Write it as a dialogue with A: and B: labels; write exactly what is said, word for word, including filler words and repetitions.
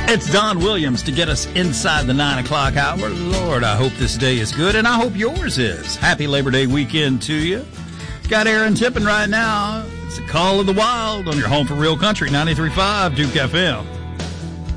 A: It's Don Williams to get us inside the nine o'clock hour. Lord, I hope this day is good, and I hope yours is. Happy Labor Day weekend to you. Got Aaron tipping right now. It's the Call of the Wild on your home for real country, ninety-three point five Duke F M.